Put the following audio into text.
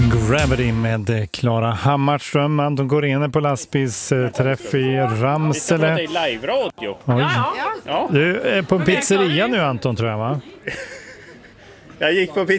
Gravity med Klara Hammarström. Anton Gorene på lastbilsträff i Ramsele. Det är live-radio. Ja. Du är på en pizzeria nu, Anton, tror jag, va? Jag gick på